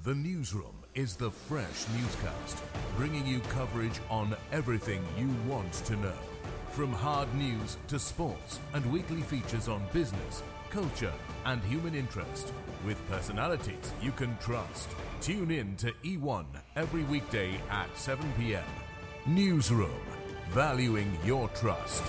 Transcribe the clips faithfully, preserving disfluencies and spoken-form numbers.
The Newsroom is the fresh newscast, bringing you coverage on everything you want to know. From hard news to sports and weekly features on business, culture and human interest, with personalities you can trust. Tune in to E one every weekday at seven p.m. Newsroom, valuing your trust.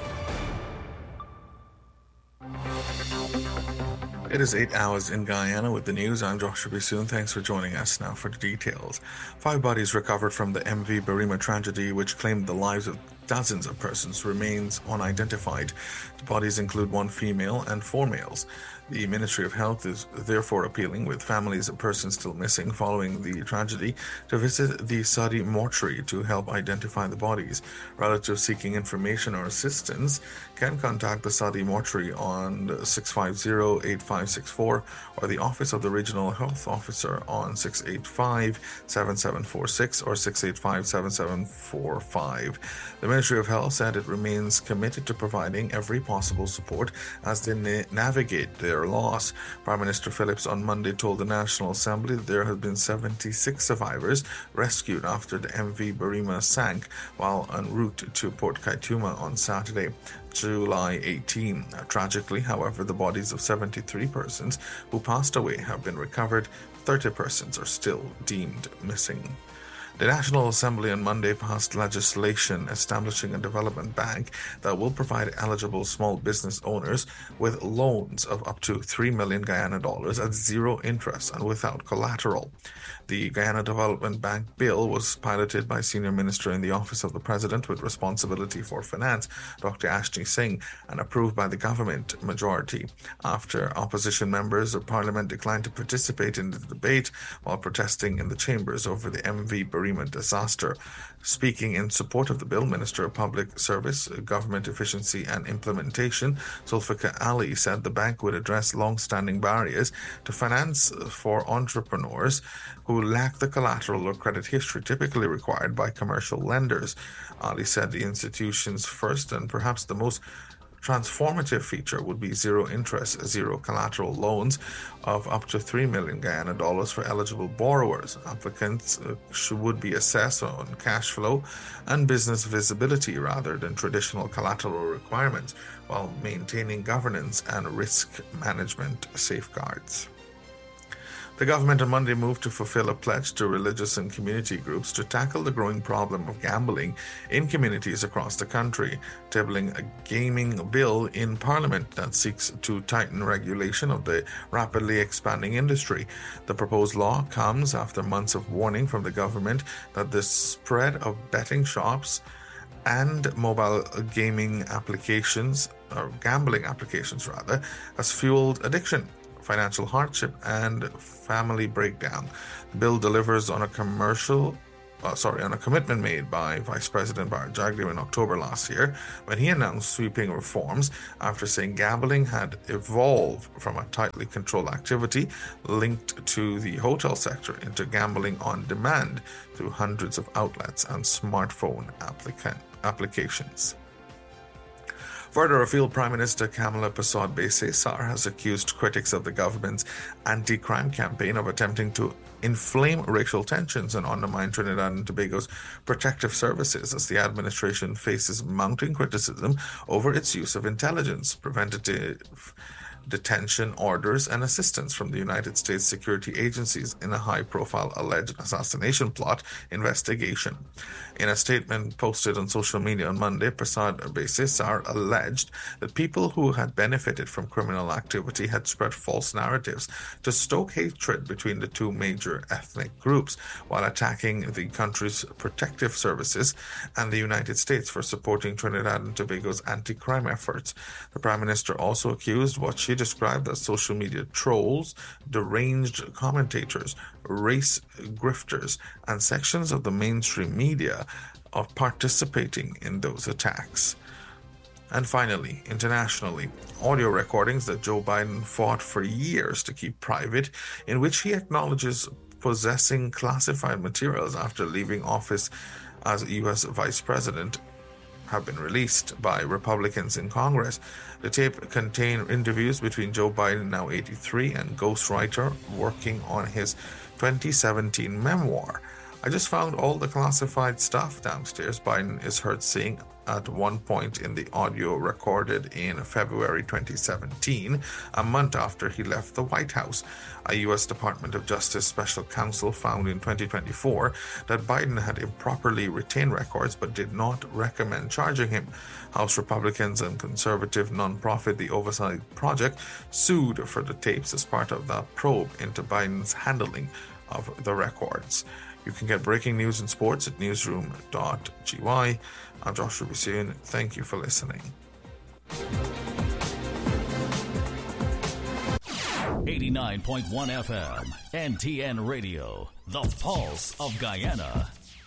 It is eight hours in Guyana with the news. I'm Joshua Bissoon. Thanks for joining us now for the details. Five bodies recovered from the M V Barima tragedy, which claimed the lives of dozens of persons, remains unidentified. The bodies include one female and four males. The Ministry of Health is therefore appealing with families of persons still missing following the tragedy to visit the Saudi mortuary to help identify the bodies. Relatives seeking information or assistance can contact the Saudi mortuary on six five zero, eight five six four or the Office of the Regional Health Officer on six eight five, seven seven four six or six eight five, seven seven four five. The Ministry of Health said it remains committed to providing every possible support as they na- navigate their loss. Prime Minister Phillips on Monday told the National Assembly that there have been seventy-six survivors rescued after the M V Barima sank while en route to Port Kaituma on Saturday, July eighteenth. Tragically, however, the bodies of seventy-three persons who passed away have been recovered. thirty persons are still deemed missing. The National Assembly on Monday passed legislation establishing a development bank that will provide eligible small business owners with loans of up to three million Guyana dollars at zero interest and without collateral. The Guyana Development Bank bill was piloted by Senior Minister in the Office of the President with responsibility for finance, Doctor Ashni Singh, and approved by the government majority after opposition members of Parliament declined to participate in the debate while protesting in the chambers over the M V Barima disaster. Speaking in support of the bill, Minister of Public Service, Government Efficiency and Implementation, Zulfikar Ali, said the bank would address long-standing barriers to finance for entrepreneurs who lack the collateral or credit history typically required by commercial lenders. Ali said the institution's first and perhaps the most transformative feature would be zero interest, zero collateral loans of up to three million Guyana dollars for eligible borrowers. Applicants uh, should, would be assessed on cash flow and business visibility rather than traditional collateral requirements, while maintaining governance and risk management safeguards. The government on Monday moved to fulfill a pledge to religious and community groups to tackle the growing problem of gambling in communities across the country, tabling a gaming bill in Parliament that seeks to tighten regulation of the rapidly expanding industry. The proposed law comes after months of warning from the government that the spread of betting shops and mobile gaming applications, or gambling applications rather, has fueled addiction, financial hardship and family breakdown. The bill delivers on a commercial uh, sorry, on a commitment made by Vice President Bharat Jagdev in October last year when he announced sweeping reforms after saying gambling had evolved from a tightly controlled activity linked to the hotel sector into gambling on demand through hundreds of outlets and smartphone applica- applications. Further afield, Prime Minister Kamala Persad Sarr has accused critics of the government's anti-crime campaign of attempting to inflame racial tensions and undermine Trinidad and Tobago's protective services as the administration faces mounting criticism over its use of intelligence, preventative detention orders and assistance from the United States security agencies in a high-profile alleged assassination plot investigation. In a statement posted on social media on Monday, Persad Sarr alleged that people who had benefited from criminal activity had spread false narratives to stoke hatred between the two major ethnic groups while attacking the country's protective services and the United States for supporting Trinidad and Tobago's anti-crime efforts. The Prime Minister also accused what she described as social media trolls, deranged commentators, race grifters, and sections of the mainstream media of participating in those attacks. And finally, internationally, audio recordings that Joe Biden fought for years to keep private, in which he acknowledges possessing classified materials after leaving office as U S Vice President, have been released by Republicans in Congress. The tape contained interviews between Joe Biden, now eighty-three, and ghostwriter working on his twenty seventeen memoir. "I just found all the classified stuff downstairs," Biden is heard saying at one point in the audio recorded in February twenty seventeen, a month after he left the White House. A U S Department of Justice special counsel found in twenty twenty-four that Biden had improperly retained records but did not recommend charging him. House Republicans and conservative nonprofit The Oversight Project sued for the tapes as part of the probe into Biden's handling of the records. You can get breaking news and sports at newsroom dot g y. I'm Joshua Bissoon. Thank you for listening. eighty-nine point one F M, N T N Radio, the pulse of Guyana.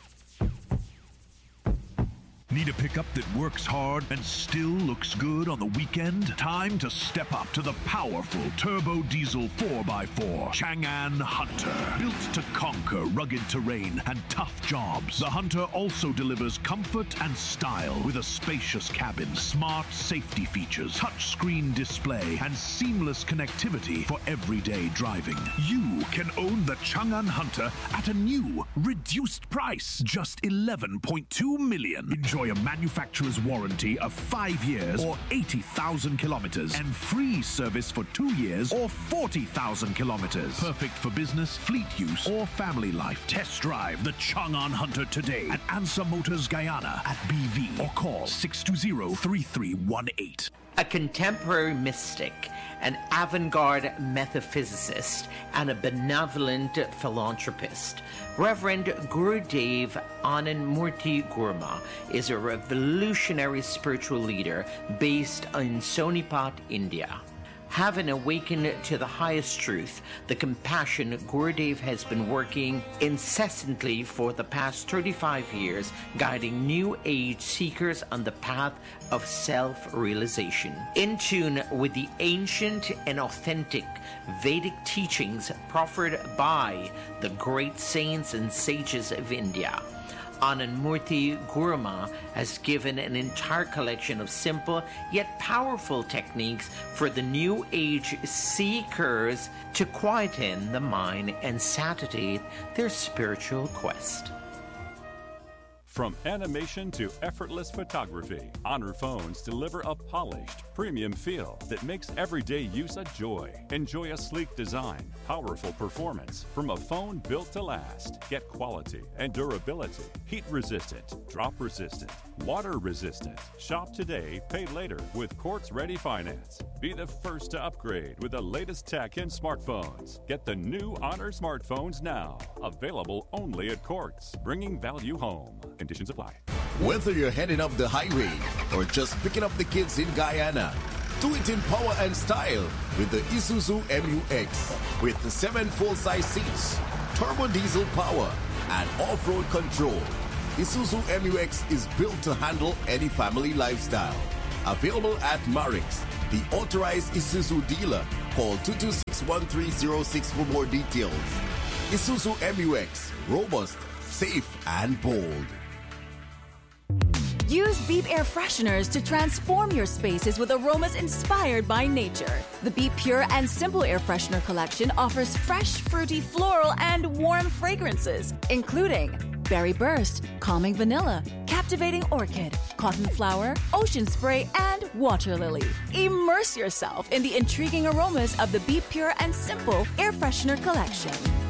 Need a pickup that works hard and still looks good on the weekend? Time to step up to the powerful turbo diesel four by four Chang'an Hunter. Built to conquer rugged terrain and tough jobs, the Hunter also delivers comfort and style with a spacious cabin, smart safety features, touchscreen display, and seamless connectivity for everyday driving. You can own the Chang'an Hunter at a new, reduced price, just eleven point two million dollars. Enjoy a manufacturer's warranty of five years or eighty thousand kilometers and free service for two years or forty thousand kilometers. Perfect for business, fleet use, or family life. Test drive the Chang'an Hunter today at Ansa Motors Guyana at B V or call six two zero, three three one eight. A contemporary mystic, an avant-garde metaphysicist, and a benevolent philanthropist, Reverend Gurudev Anandamurti Gurma is a revolutionary spiritual leader based in Sonipat, India. Having awakened to the highest truth, the compassion, Gurudev has been working incessantly for the past thirty-five years, guiding new age seekers on the path of self-realization. In tune with the ancient and authentic Vedic teachings proffered by the great saints and sages of India, Anandamurti Gurma has given an entire collection of simple yet powerful techniques for the new age seekers to quieten the mind and satiate their spiritual quest. From animation to effortless photography, Honor phones deliver a polished, premium feel that makes everyday use a joy. Enjoy a sleek design, powerful performance from a phone built to last. Get quality and durability. Heat resistant, drop resistant, water resistant. Shop today, pay later with Quartz Ready Finance. Be the first to upgrade with the latest tech in smartphones. Get the new Honor smartphones now. Available only at Quartz, bringing value home. Conditions apply. Whether you're heading up the highway or just picking up the kids in Guyana, do it in power and style with the Isuzu M U X. With the seven full-size seats, turbo diesel power, and off-road control, Isuzu M U X is built to handle any family lifestyle. Available at Marix, the authorized Isuzu dealer. Call two two six, one three zero six for more details. Isuzu M U X, robust, safe, and bold. Use Beep air fresheners to transform your spaces with aromas inspired by nature. The Beep Pure and Simple Air Freshener collection offers fresh, fruity, floral, and warm fragrances, including Berry Burst, Calming Vanilla, Captivating Orchid, Cotton Flower, Ocean Spray, and Water Lily. Immerse yourself in the intriguing aromas of the Beep Pure and Simple Air Freshener collection.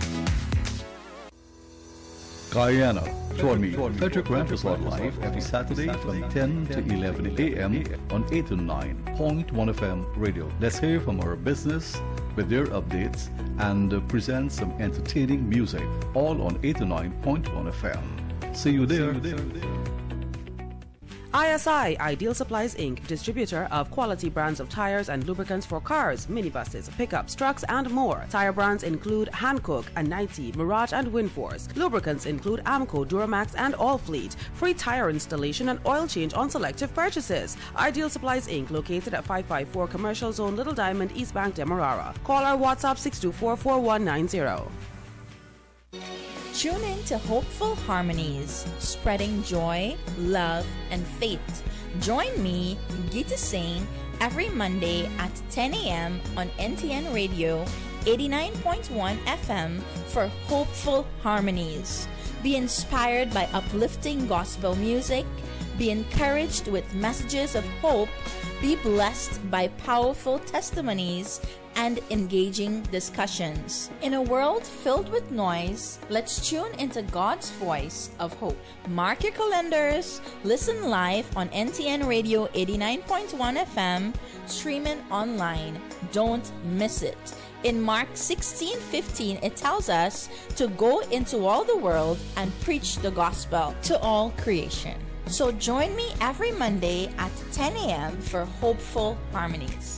Guyana, join me, Frederick Rampersad live every Saturday from ten to eleven a.m. on eighty-nine point one F M radio. Let's hear from our business with their updates and uh, present some entertaining music, all on eighty-nine point one F M. See you there. See you there. I S I, Ideal Supplies Incorporated, distributor of quality brands of tires and lubricants for cars, minibuses, pickups, trucks, and more. Tire brands include Hankook, Anite, Mirage, and Windforce. Lubricants include Amco, Duramax, and Allfleet. Free tire installation and oil change on selective purchases. Ideal Supplies Incorporated, located at five five four Commercial Zone, Little Diamond, East Bank, Demerara. Call our WhatsApp six two four, four one nine zero. Tune in to Hopeful Harmonies, spreading joy, love, and faith. Join me, Gita Singh, every Monday at ten a.m. on N T N Radio eighty-nine point one F M for Hopeful Harmonies. Be inspired by uplifting gospel music, be encouraged with messages of hope, be blessed by powerful testimonies and engaging discussions. In a world filled with noise, let's tune into God's voice of hope. Mark your calendars, listen live on N T N Radio eighty-nine point one F M, streaming online. Don't miss it. In Mark sixteen fifteen, it tells us to go into all the world and preach the gospel to all creation. So join me every Monday at ten a.m. for Hopeful Harmonies.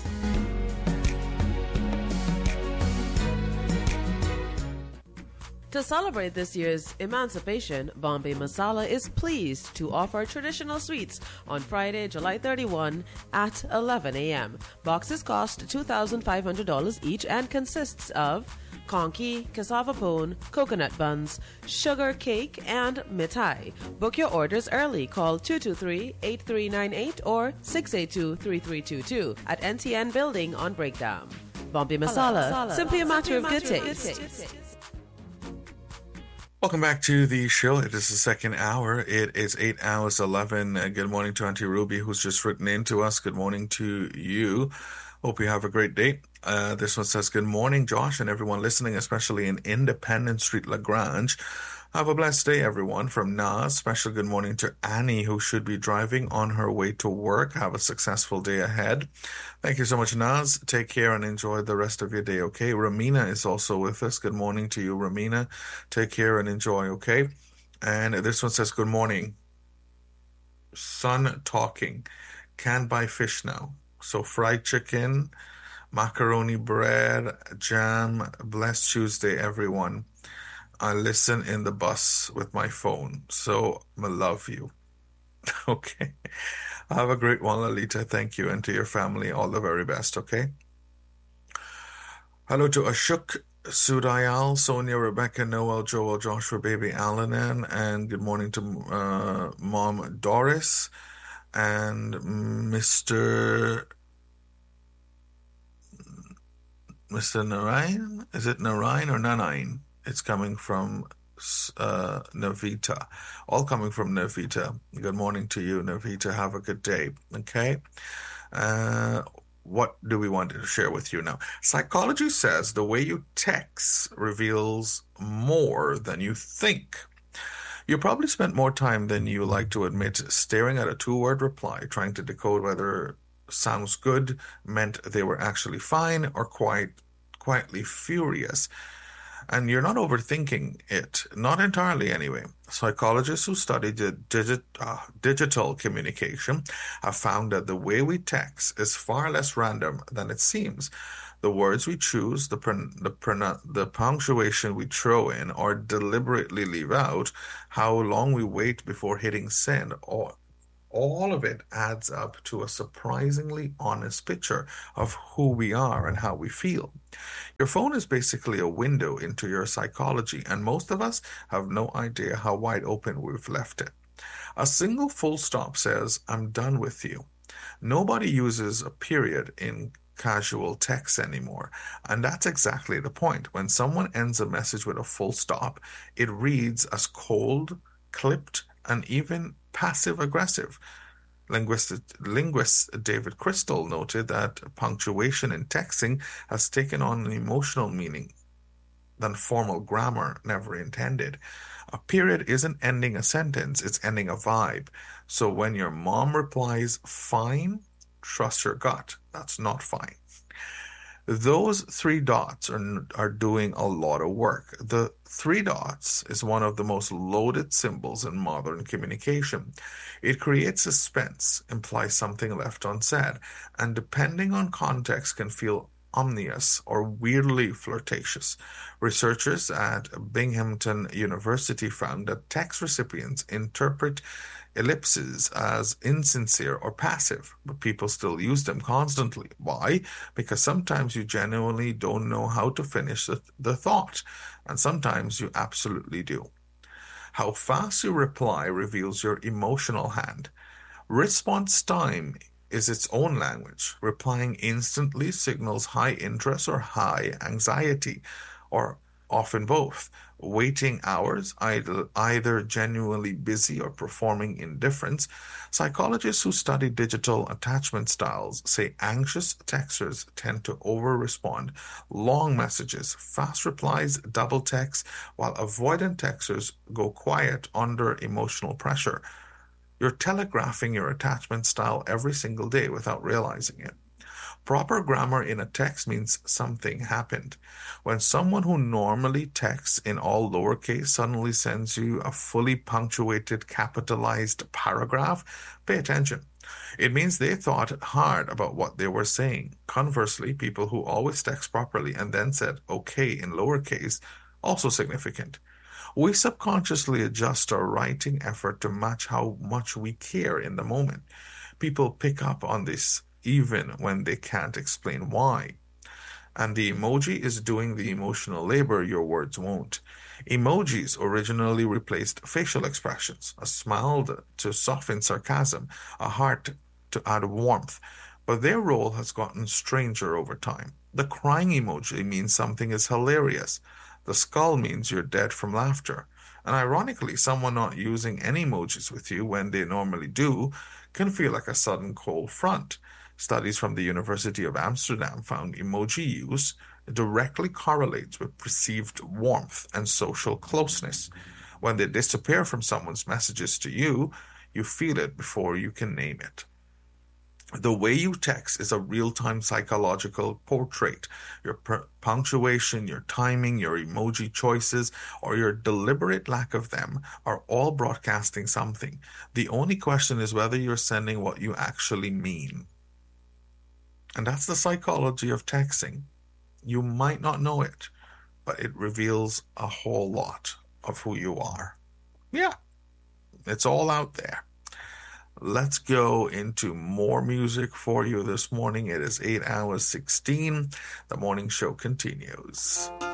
To celebrate this year's emancipation, Bombay Masala is pleased to offer traditional sweets on Friday, July thirty-first at eleven a.m. Boxes cost two thousand five hundred dollars each and consists of conky, cassava pone, coconut buns, sugar cake, and mithai. Book your orders early. Call two two three, eight three nine eight or six eight two, three three two two at N T N Building on Breakdown. Bombay Masala, Masala. Simply a matter of good taste. Welcome back to the show. It is the second hour. It is eight hours eleven. Uh, good morning to Auntie Ruby, who's just written in to us. Good morning to you. Hope you have a great day. Uh, this one says, good morning, Josh, and everyone listening, especially in Independence Street, Lagrange. Have a blessed day, everyone. From Naz, special good morning to Annie, who should be driving on her way to work. Have a successful day ahead. Thank you so much, Naz. Take care and enjoy the rest of your day, okay? Ramina is also with us. Good morning to you, Ramina. Take care and enjoy, okay? And this one says, good morning. Son talking. Can't buy fish now. So fried chicken, macaroni bread, jam. Blessed Tuesday, everyone. I listen in the bus with my phone, so I love you. Okay. Have a great one, Lalita. Thank you. And to your family, all the very best, okay? Hello to Ashok, Sudayal, Sonia, Rebecca, Noel, Joel, Joshua, baby Alanan, and good morning to uh, Mom Doris and Mister Mister Narayan. Is it Narayan or Nanain? It's coming from uh, Navita. All coming from Navita. Good morning to you, Navita. Have a good day. Okay? Uh, what do we want to share with you now? Psychology says the way you text reveals more than you think. You probably spent more time than you like to admit staring at a two-word reply, trying to decode whether sounds good meant they were actually fine or quite quietly furious. And you're not overthinking it, not entirely anyway. Psychologists who study digit, uh, digital communication have found that the way we text is far less random than it seems. The words we choose, the, the, the punctuation we throw in or deliberately leave out, how long we wait before hitting send, or all of it adds up to a surprisingly honest picture of who we are and how we feel. Your phone is basically a window into your psychology, and most of us have no idea how wide open we've left it. A single full stop says, I'm done with you. Nobody uses a period in casual text anymore, and that's exactly the point. When someone ends a message with a full stop, it reads as cold, clipped, and even passive-aggressive. Linguist, linguist David Crystal noted that punctuation in texting has taken on an emotional meaning than formal grammar never intended. A period isn't ending a sentence, it's ending a vibe. So when your mom replies, fine, trust your gut. That's not fine. Those three dots are, are doing a lot of work. The three dots is one of the most loaded symbols in modern communication. It creates suspense, implies something left unsaid, and depending on context can feel ominous or weirdly flirtatious. Researchers at Binghamton University found that text recipients interpret ellipses as insincere or passive, but people still use them constantly. Why? Because sometimes you genuinely don't know how to finish the, the thought, and sometimes you absolutely do. How fast you reply reveals your emotional hand. Response time is its own language. Replying instantly signals high interest or high anxiety, or often both. Waiting hours, either, either genuinely busy or performing indifference. Psychologists who study digital attachment styles say anxious texters tend to over-respond. Long messages, fast replies, double texts, while avoidant texters go quiet under emotional pressure. You're telegraphing your attachment style every single day without realizing it. Proper grammar in a text means something happened. When someone who normally texts in all lowercase suddenly sends you a fully punctuated, capitalized paragraph, pay attention. It means they thought hard about what they were saying. Conversely, people who always text properly and then said okay in lowercase, also significant. We subconsciously adjust our writing effort to match how much we care in the moment. People pick up on this even when they can't explain why. And the emoji is doing the emotional labor your words won't. Emojis originally replaced facial expressions, a smile to soften sarcasm, a heart to add warmth, but their role has gotten stranger over time. The crying emoji means something is hilarious. The skull means you're dead from laughter. And ironically, someone not using any emojis with you when they normally do can feel like a sudden cold front. Studies from the University of Amsterdam found emoji use directly correlates with perceived warmth and social closeness. When they disappear from someone's messages to you, you feel it before you can name it. The way you text is a real-time psychological portrait. Your per- punctuation, your timing, your emoji choices, or your deliberate lack of them are all broadcasting something. The only question is whether you're sending what you actually mean. And that's the psychology of texting. You might not know it, but it reveals a whole lot of who you are. Yeah, it's all out there. Let's go into more music for you this morning. It is eight hours sixteen. The morning show continues.